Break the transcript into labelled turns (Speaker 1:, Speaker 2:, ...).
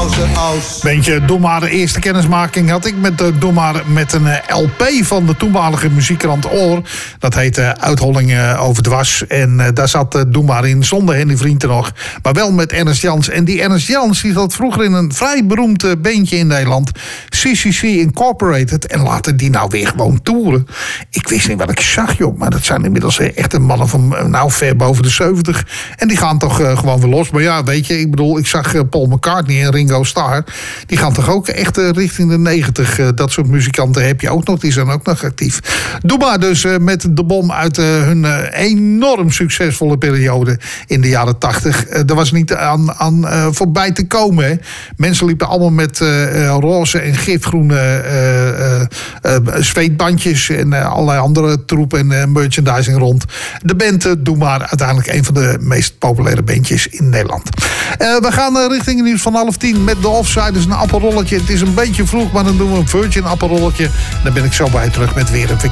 Speaker 1: Beetje Doe Maar. De eerste kennismaking had ik met Doe Maar met een LP van de toenmalige muziekkrant Oor. Dat heette Uitholling Overdwars. En daar zat Doe Maar in, zonder Henny Vrienden nog. Maar wel met Ernst Jans. En die Ernst Jans die zat vroeger in een vrij beroemd bandje in Nederland. CCC Incorporated. En laten die nou weer gewoon toeren. Ik wist niet wat ik zag, joh. Maar dat zijn inmiddels echt een mannen van nou ver boven de 70. En die gaan toch gewoon weer los. Maar ja, weet je, ik bedoel, ik zag Paul McCartney en Ringo Starr. Die gaan toch ook echt richting de 90. Dat soort muzikanten heb je ook nog. Die zijn ook nog actief. Doe Maar dus met de bom uit hun enorm succesvolle periode in de jaren 80. Er was niet aan voorbij te komen. Hè. Mensen liepen allemaal met roze en gifgroene zweetbandjes en allerlei andere troep en merchandising rond. De band Doe Maar, uiteindelijk een van de meest populaire bandjes in Nederland. We gaan richting nieuws van 9:30 met de Offsiders, een appelrolletje. Het is een beetje vroeg, maar dan doen we een Virgin appelrolletje. Dan ben ik zo bij terug met weer een